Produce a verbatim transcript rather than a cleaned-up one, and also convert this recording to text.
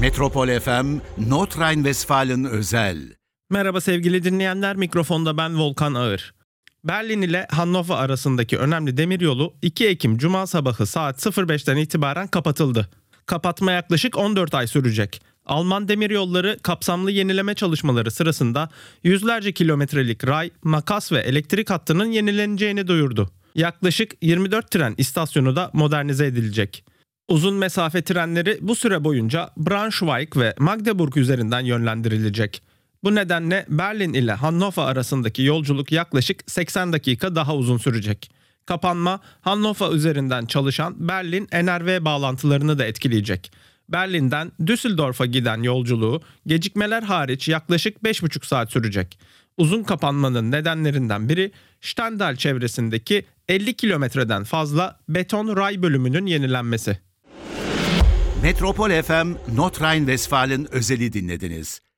Metropol F M, Nordrhein-Westfalen özel. Merhaba sevgili dinleyenler, mikrofonda ben Volkan Ağır. Berlin ile Hannover arasındaki önemli demiryolu iki Ekim Cuma sabahı saat sıfır beşten itibaren kapatıldı. Kapatma yaklaşık on dört ay sürecek. Alman demiryolları kapsamlı yenileme çalışmaları sırasında yüzlerce kilometrelik ray, makas ve elektrik hattının yenileneceğini duyurdu. Yaklaşık yirmi dört tren istasyonu da modernize edilecek. Uzun mesafe trenleri bu süre boyunca Braunschweig ve Magdeburg üzerinden yönlendirilecek. Bu nedenle Berlin ile Hannover arasındaki yolculuk yaklaşık seksen dakika daha uzun sürecek. Kapanma, Hannover üzerinden çalışan Berlin N R V bağlantılarını da etkileyecek. Berlin'den Düsseldorf'a giden yolculuğu gecikmeler hariç yaklaşık beş buçuk saat sürecek. Uzun kapanmanın nedenlerinden biri Stendal çevresindeki elli kilometreden fazla beton ray bölümünün yenilenmesi. Metropol F M, Nordrhein-Westfalen özeli dinlediniz.